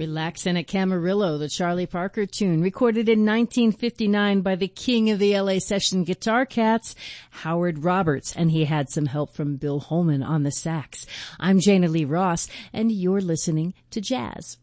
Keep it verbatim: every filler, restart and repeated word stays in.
Relaxin' at Camarillo, the Charlie Parker tune, recorded in nineteen fifty-nine by the king of the L A session guitar cats, Howard Roberts, and he had some help from Bill Holman on the sax. I'm Jana Lee Ross, and you're listening to Jazz